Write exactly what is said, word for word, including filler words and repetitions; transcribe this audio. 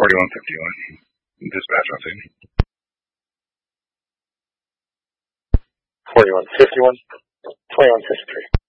forty-one fifty-one. Dispatch on scene. forty-one fifty-one, twenty-one fifty-three.